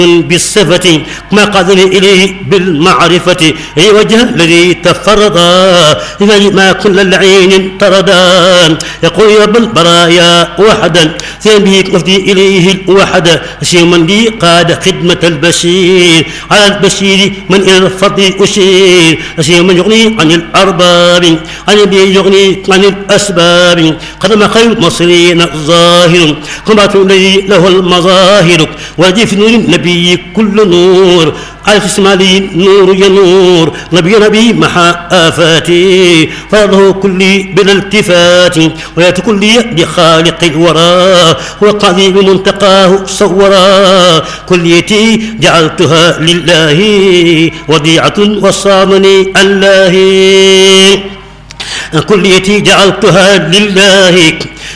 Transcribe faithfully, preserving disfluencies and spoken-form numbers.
بالصفة ما قادني إليه بالمعرفة أي وجه الذي تفردا ما كل العين طردا يقول يا بالبرايا وحدا ثاني أفدي إليه الوحد شيء من لي قاد خدمة البشير على البشير من إلى الفضل أشير شيء من يغني عن الأرباب عن الذي يغني عن الأسباب قدم خير المصريين ظاهر قمة الذي له المظاهر وجفن النبي كل نور على اسمالي نور ينور نبي نبي محا آفاتي فرضه كلي بلا التفات ويات كلي لخالق الورى وقضي بمنتقاه صورا كليتي جعلتها لله وديعة وصامني الله كليتي جعلتها لله